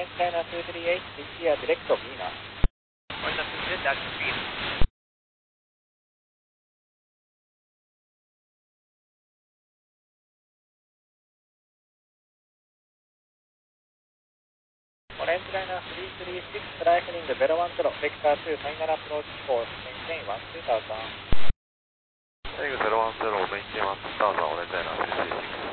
Orange China 238, India direct to Venus. Orange China 238, that's Venus. Orange China 336, trifling 01 kilo, vector 2, final approach course, maintain 12,000. Tango 010, maintain 1000, Orange China 336.